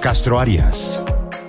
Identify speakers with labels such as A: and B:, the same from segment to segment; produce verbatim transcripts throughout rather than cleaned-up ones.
A: Castro Arias.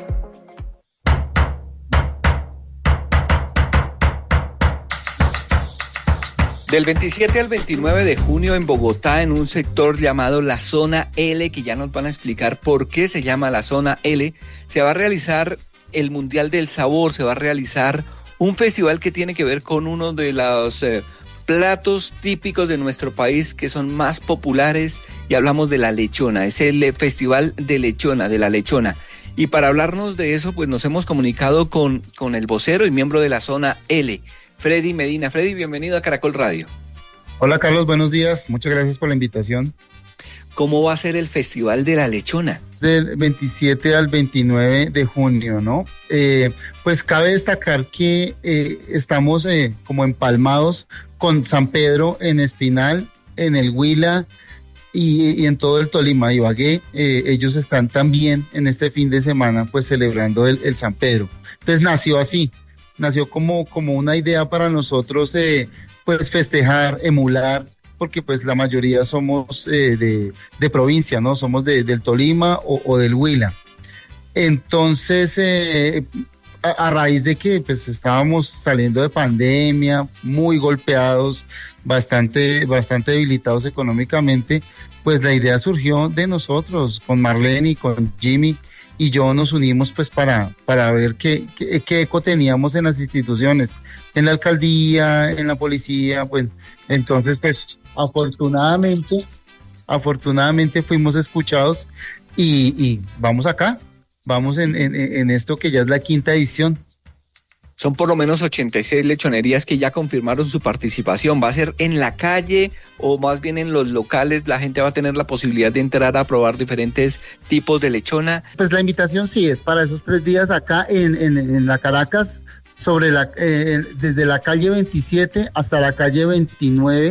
B: Del veintisiete al veintinueve de junio en Bogotá, en un sector llamado la Zona L, que ya nos van a explicar por qué se llama la Zona L, se va a realizar el Mundial del Sabor, se va a realizar un festival que tiene que ver con uno de los eh, platos típicos de nuestro país que son más populares, y hablamos de la lechona. Es el eh, Festival de Lechona, de la Lechona. Y para hablarnos de eso, pues nos hemos comunicado con, con el vocero y miembro de la Zona L, Freddy Medina. Freddy, bienvenido a Caracol Radio.
C: Hola Carlos, buenos días, muchas gracias por la invitación.
B: ¿Cómo va a ser el Festival de la Lechona?
C: Del veintisiete al veintinueve de junio, ¿no? Eh, pues cabe destacar que eh, estamos eh, como empalmados con San Pedro en Espinal, en el Huila y, y en todo el Tolima, Ibagué. Eh, ellos están también en este fin de semana pues celebrando el, el San Pedro. Entonces nació así. Nació como, como una idea para nosotros, eh, pues festejar, emular, porque pues la mayoría somos eh, de, de provincia, ¿no? Somos de, del Tolima o, o del Huila. Entonces, eh, a, a raíz de que pues estábamos saliendo de pandemia, muy golpeados, bastante, bastante debilitados económicamente, pues la idea surgió de nosotros, con Marlene y con Jimmy, y yo nos unimos pues para, para ver qué, qué, qué eco teníamos en las instituciones, en la alcaldía, en la policía, pues entonces pues afortunadamente, afortunadamente fuimos escuchados y, y vamos acá, vamos en, en, en esto que ya es la quinta edición.
B: Son por lo menos ochenta y seis lechonerías que ya confirmaron su participación. ¿Va a ser en la calle o más bien en los locales? ¿La gente va a tener la posibilidad de entrar a probar diferentes tipos de lechona?
C: Pues la invitación sí es para esos tres días acá en, en, en la Caracas, sobre la, eh, desde la calle veintisiete hasta la calle veintinueve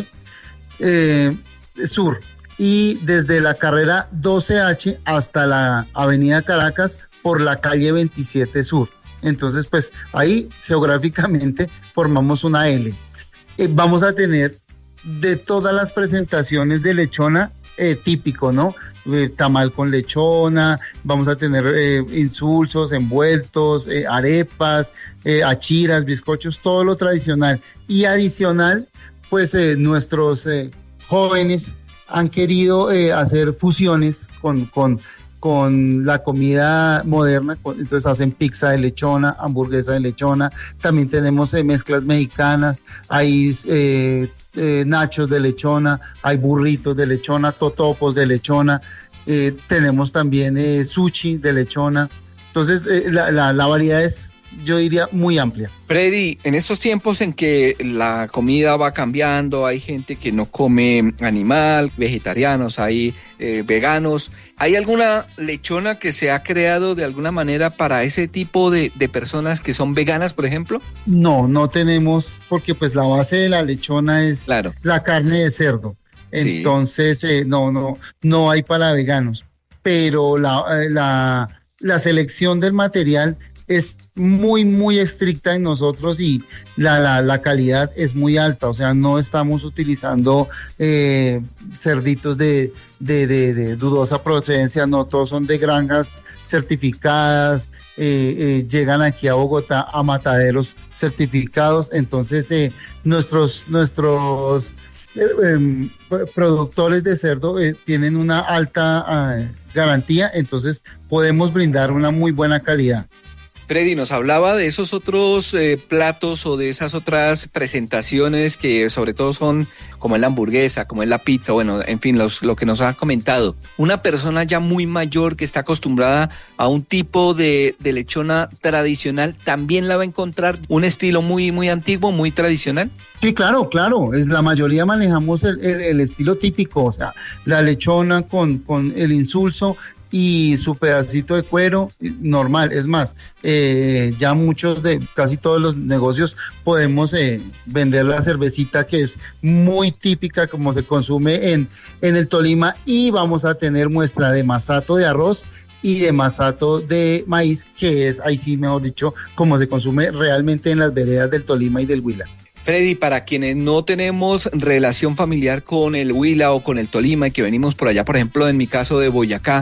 C: eh, Sur, y desde la carrera doce H hasta la avenida Caracas por la calle veintisiete Sur. Entonces, pues ahí geográficamente formamos una L. Eh, vamos a tener de todas las presentaciones de lechona eh, típico, ¿no? Eh, tamal con lechona, vamos a tener eh, insulsos, envueltos, eh, arepas, eh, achiras, bizcochos, todo lo tradicional. Y adicional, pues eh, nuestros eh, jóvenes han querido eh, hacer fusiones con... con con la comida moderna, entonces hacen pizza de lechona, hamburguesa de lechona, también tenemos eh, mezclas mexicanas, hay eh, eh, nachos de lechona, hay burritos de lechona, totopos de lechona, eh, tenemos también eh, sushi de lechona, entonces eh, la, la, la variedad es, yo diría, muy amplia.
B: Freddy, en estos tiempos en que la comida va cambiando, hay gente que no come animal, vegetarianos, hay eh, veganos, ¿hay alguna lechona que se ha creado de alguna manera para ese tipo de, de personas que son veganas, por ejemplo?
C: No, no tenemos, porque pues la base de la lechona es claro. La carne de cerdo, sí. Entonces eh, no, no, no hay para veganos, pero la, la, la selección del material es muy, muy estricta en nosotros y la, la, la calidad es muy alta, o sea, no estamos utilizando eh, cerditos de, de, de, de dudosa procedencia, no, todos son de granjas certificadas, eh, eh, llegan aquí a Bogotá a mataderos certificados, entonces eh, nuestros, nuestros eh, eh, productores de cerdo eh, tienen una alta eh, garantía, entonces podemos brindar una muy buena calidad.
B: Freddy, nos hablaba de esos otros eh, platos o de esas otras presentaciones que sobre todo son como es la hamburguesa, como es la pizza, bueno, en fin, los, lo que nos ha comentado. Una persona ya muy mayor que está acostumbrada a un tipo de, de lechona tradicional, ¿también la va a encontrar un estilo muy, muy antiguo, muy tradicional?
C: Sí, claro, claro, es, la mayoría manejamos el, el, el estilo típico, o sea, la lechona con, con el insulso y su pedacito de cuero normal. Es más, eh, ya muchos de casi todos los negocios podemos eh, vender la cervecita que es muy típica como se consume en, en el Tolima, y vamos a tener muestra de masato de arroz y de masato de maíz, que es, ahí sí mejor dicho, como se consume realmente en las veredas del Tolima y del Huila.
B: Freddy, para quienes no tenemos relación familiar con el Huila o con el Tolima y que venimos por allá, por ejemplo, en mi caso de Boyacá,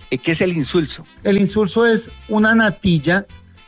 B: ¿Qué es el insulso?
C: El insulso es una natilla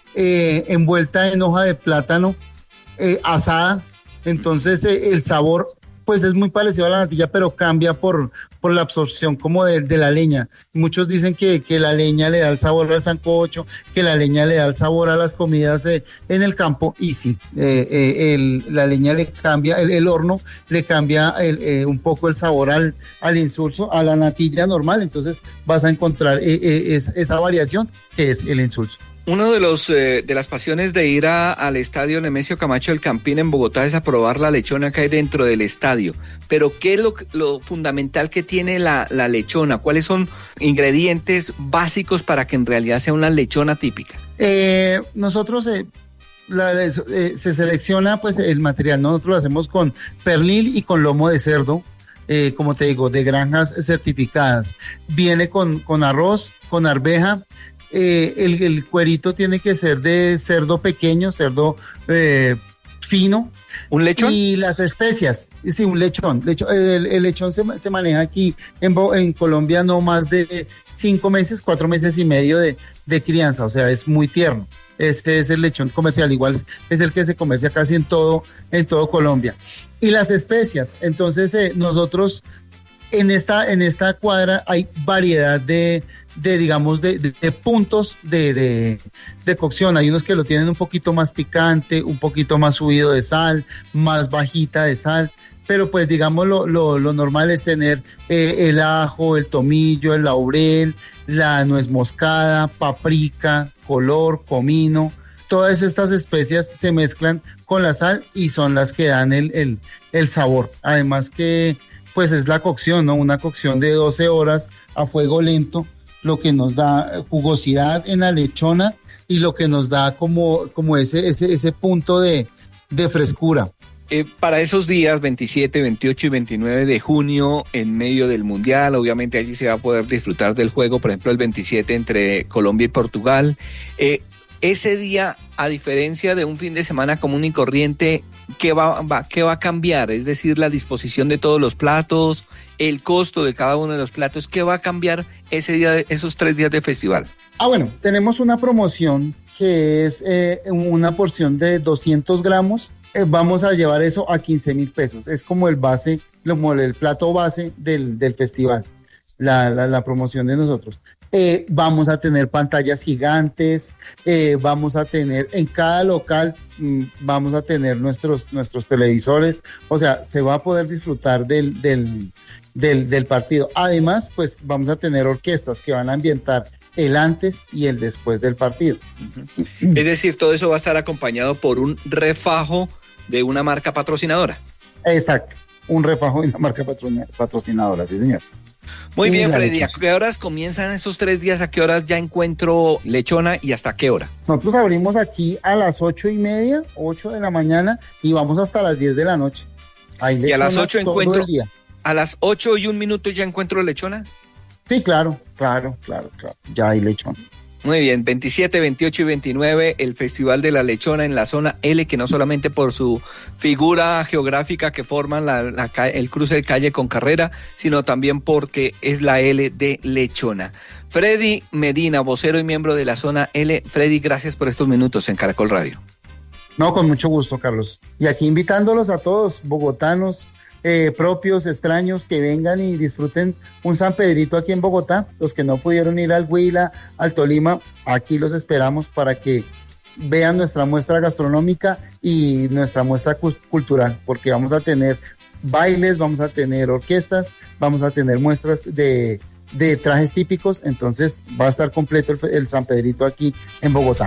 C: eh, envuelta en hoja de plátano eh, asada. Entonces eh, el sabor pues es muy parecido a la natilla, pero cambia por, por la absorción como de, de la leña. Muchos dicen que, que la leña le da el sabor al sancocho, que la leña le da el sabor a las comidas eh, en el campo, y sí, eh, eh, el, la leña le cambia, el, el horno le cambia el, eh, un poco el sabor al, al insulso, a la natilla normal. Entonces vas a encontrar eh, eh, es, esa variación que es el insulso.
B: Uno de los eh, de las pasiones de ir a, al estadio Nemesio Camacho del Campín en Bogotá es a probar la lechona que hay dentro del estadio. Pero ¿qué es lo, lo fundamental que tiene la, la lechona? ¿Cuáles son ingredientes básicos para que en realidad sea una lechona típica?
C: Eh, nosotros eh, la, eh, se selecciona pues el material, ¿no? Nosotros lo hacemos con pernil y con lomo de cerdo. Eh, como te digo, de granjas certificadas. Viene con, con arroz, con arveja. Eh, el, el cuerito tiene que ser de cerdo pequeño, cerdo eh, fino.
B: ¿Un lechón?
C: Y las especias, sí, un lechón. lechón el, el lechón se, se maneja aquí en, en Colombia no más de cinco meses, cuatro meses y medio de, de crianza, o sea, es muy tierno. Este es el lechón comercial, igual es el que se comercia casi en todo, en todo Colombia. Y las especias, entonces eh, nosotros en esta, en esta cuadra hay variedad de, de digamos, de, de, de puntos de, de, de cocción. Hay unos que lo tienen un poquito más picante, un poquito más subido de sal, más bajita de sal, pero pues digamos lo, lo, lo normal es tener eh, el ajo, el tomillo, el laurel, la nuez moscada, paprika, color, comino. Todas estas especias se mezclan con la sal y son las que dan el, el, el sabor. Además que pues es la cocción, ¿no? Una cocción de doce horas a fuego lento, lo que nos da jugosidad en la lechona y lo que nos da como, como ese, ese, ese punto de, de frescura.
B: Eh, para esos días, veintisiete, veintiocho y veintinueve de junio, en medio del Mundial, obviamente allí se va a poder disfrutar del juego, por ejemplo, el veintisiete entre Colombia y Portugal. Eh, ese día, a diferencia de un fin de semana común y corriente, ¿qué va, va, qué va a cambiar? Es decir, la disposición de todos los platos, el costo de cada uno de los platos, ¿qué va a cambiar ese día, de, esos tres días de festival?
C: Ah, bueno, tenemos una promoción que es eh, una porción de doscientos gramos. Eh, vamos a llevar eso a quince mil pesos. Es como el base, como el plato base del, del festival, la, la, la promoción de nosotros. Eh, vamos a tener pantallas gigantes, eh, vamos a tener en cada local, mmm, vamos a tener nuestros, nuestros televisores, o sea, se va a poder disfrutar del, del, del, del partido. Además, pues vamos a tener orquestas que van a ambientar el antes y el después del partido.
B: Uh-huh. Es decir, todo eso va a estar acompañado por un refajo de una marca patrocinadora.
C: Exacto, un refajo de una marca patrocinadora, sí señor.
B: Muy sí, bien, Freddy, ¿a qué horas comienzan esos tres días? ¿A qué horas ya encuentro lechona y hasta qué hora?
C: Nosotros abrimos aquí a las ocho y media, ocho de la mañana y vamos hasta las diez de la noche.
B: Hay lechona. ¿Y a las ocho encuentro? ¿A las ocho y un minuto ya encuentro lechona?
C: Sí, claro, claro, claro, claro. Ya hay lechona.
B: Muy bien, veintisiete, veintiocho y veintinueve, el Festival de la Lechona en la zona L, que no solamente por su figura geográfica que forman la, la, el cruce de calle con carrera, sino también porque es la L de Lechona. Freddy Medina, vocero y miembro de la zona L. Freddy, gracias por estos minutos en Caracol Radio.
C: No, con mucho gusto, Carlos. Y aquí invitándolos a todos, bogotanos, Eh, propios, extraños, que vengan y disfruten un San Pedrito aquí en Bogotá. Los que no pudieron ir al Huila, al Tolima, aquí los esperamos para que vean nuestra muestra gastronómica y nuestra muestra cultural, porque vamos a tener bailes, vamos a tener orquestas, vamos a tener muestras de, de trajes típicos, entonces va a estar completo el, el San Pedrito aquí en Bogotá.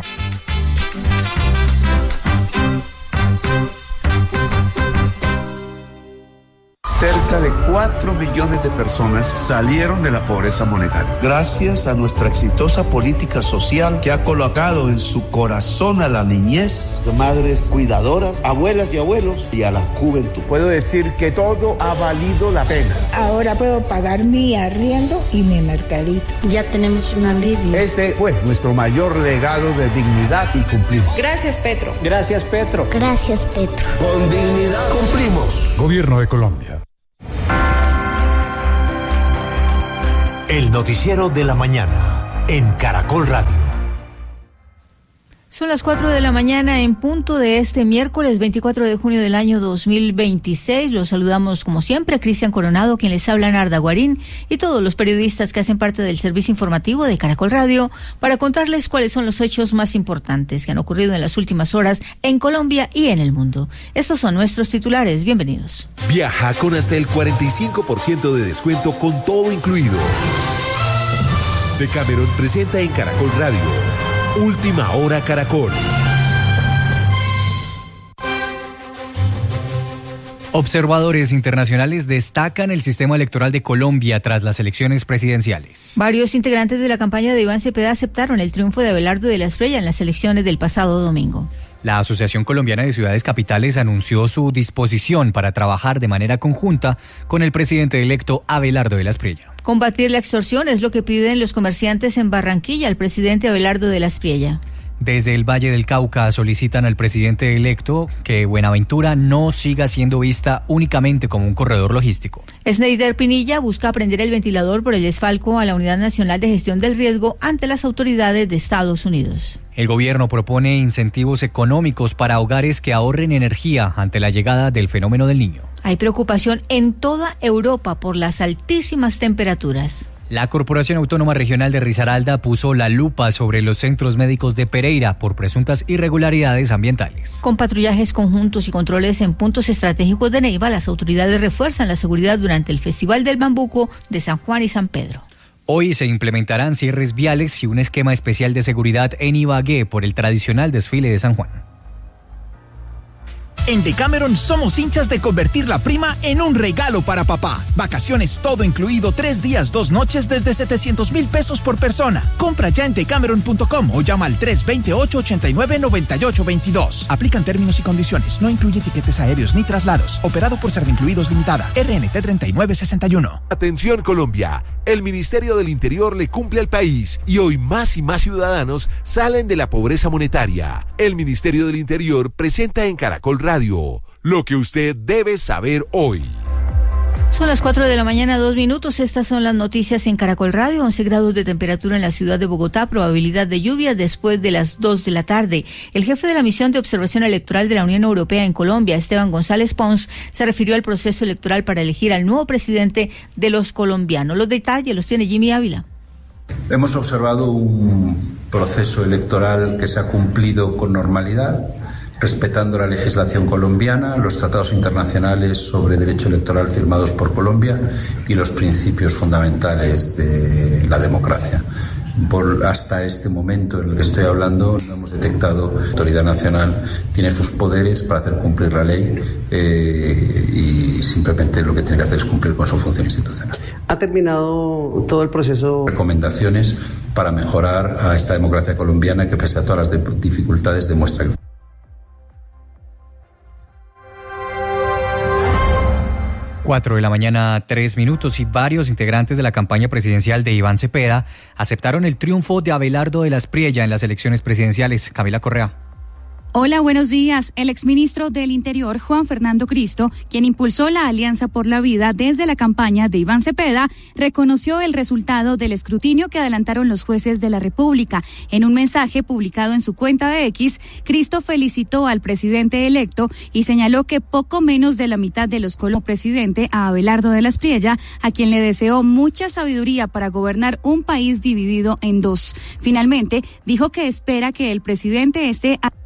A: Cerca de cuatro millones de personas salieron de la pobreza monetaria. Gracias a nuestra exitosa política social que ha colocado en su corazón a la niñez, madres cuidadoras, abuelas y abuelos y a la juventud. Puedo decir que todo ha valido la pena.
D: Ahora puedo pagar mi arriendo y mi mercadito.
E: Ya tenemos un alivio.
A: Ese fue nuestro mayor legado de dignidad y cumplimos.
F: Gracias, Petro.
G: Gracias, Petro.
H: Gracias, Petro.
A: Con dignidad cumplimos.
I: Gobierno de Colombia.
F: El noticiero de la mañana en Caracol Radio.
G: Son las cuatro de la mañana en punto de este miércoles veinticuatro de junio del año dos mil veintiséis. Los saludamos como siempre a Cristian Coronado, quien les habla, Narda Guarín, y todos los periodistas que hacen parte del servicio informativo de Caracol Radio para contarles cuáles son los hechos más importantes que han ocurrido en las últimas horas en Colombia y en el mundo. Estos son nuestros titulares. Bienvenidos.
H: Viaja con hasta el cuarenta y cinco por ciento de descuento con todo incluido. Decameron presenta en Caracol Radio Última Hora Caracol.
I: Observadores internacionales destacan el sistema electoral de Colombia tras las elecciones presidenciales.
G: Varios integrantes de la campaña de Iván Cepeda aceptaron el triunfo de Abelardo de la Espriella en las elecciones del pasado domingo.
I: La Asociación Colombiana de Ciudades Capitales anunció su disposición para trabajar de manera conjunta con el presidente electo Abelardo de la Espriella.
G: Combatir la extorsión es lo que piden los comerciantes en Barranquilla al presidente Abelardo de la Espriella.
I: Desde el Valle del Cauca solicitan al presidente electo que Buenaventura no siga siendo vista únicamente como un corredor logístico.
G: Sneider Pinilla busca prender el ventilador por el desfalco a la Unidad Nacional de Gestión del Riesgo ante las autoridades de Estados Unidos.
I: El gobierno propone incentivos económicos para hogares que ahorren energía ante la llegada del fenómeno del Niño.
G: Hay preocupación en toda Europa por las altísimas temperaturas.
I: La Corporación Autónoma Regional de Risaralda puso la lupa sobre los centros médicos de Pereira por presuntas irregularidades ambientales.
G: Con patrullajes conjuntos y controles en puntos estratégicos de Neiva, las autoridades refuerzan la seguridad durante el Festival del Bambuco de San Juan y San Pedro.
I: Hoy se implementarán cierres viales y un esquema especial de seguridad en Ibagué por el tradicional desfile de San Juan.
J: En Decameron somos hinchas de convertir la prima en un regalo para papá. Vacaciones todo incluido, tres días, dos noches desde setecientos mil pesos por persona. Compra ya en decameron punto com o llama al tres dos ocho, ocho nueve, nueve ocho dos dos. Aplican términos y condiciones. No incluye tiquetes aéreos ni traslados. Operado por Servincluidos Limitada. R N T treinta y nueve sesenta y uno.
H: Atención Colombia. El Ministerio del Interior le cumple al país y hoy más y más ciudadanos salen de la pobreza monetaria. El Ministerio del Interior presenta en Caracol Radio lo que usted debe saber hoy.
G: Son las cuatro de la mañana, dos minutos. Estas son las noticias en Caracol Radio. once grados de temperatura en la ciudad de Bogotá, probabilidad de lluvias después de las dos de la tarde. El jefe de la misión de observación electoral de la Unión Europea en Colombia, Esteban González Pons, se refirió al proceso electoral para elegir al nuevo presidente de los colombianos. Los detalles los tiene Jimmy Ávila.
K: Hemos observado un proceso electoral que se ha cumplido con normalidad, respetando la legislación colombiana, los tratados internacionales sobre derecho electoral firmados por Colombia y los principios fundamentales de la democracia. Por hasta este momento en el que estoy hablando no hemos detectado que la autoridad nacional tiene sus poderes para hacer cumplir la ley eh, y simplemente lo que tiene que hacer es cumplir con su función institucional.
L: ¿Ha terminado todo el proceso?
K: Recomendaciones para mejorar a esta democracia colombiana que pese a todas las dificultades demuestra que
I: Cuatro de la mañana, tres minutos, y varios integrantes de la campaña presidencial de Iván Cepeda aceptaron el triunfo de Abelardo de la Espriella en las elecciones presidenciales. Camila Correa.
M: Hola, buenos días. El exministro del Interior, Juan Fernando Cristo, quien impulsó la Alianza por la Vida desde la campaña de Iván Cepeda, reconoció el resultado del escrutinio que adelantaron los jueces de la República. En un mensaje publicado en su cuenta de X, Cristo felicitó al presidente electo y señaló que poco menos de la mitad de los colombianos presidente a Abelardo de la Espriella, a quien le deseó mucha sabiduría para gobernar un país dividido en dos. Finalmente, dijo que espera que el presidente esté a